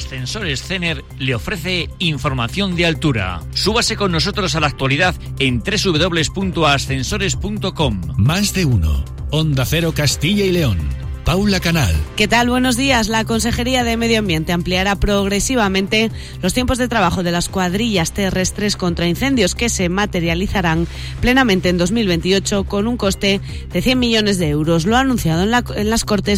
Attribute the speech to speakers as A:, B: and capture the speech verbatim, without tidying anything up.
A: Ascensores Cener le ofrece información de altura. Súbase con nosotros a la actualidad en doble u doble u doble u punto ascensores punto com.
B: Más de uno. Onda Cero Castilla y León. Paula Canal.
C: ¿Qué tal? Buenos días. La Consejería de Medio Ambiente ampliará progresivamente los tiempos de trabajo de las cuadrillas terrestres contra incendios, que se materializarán plenamente en dos mil veintiocho con un coste de cien millones de euros. Lo ha anunciado en, la, en las Cortes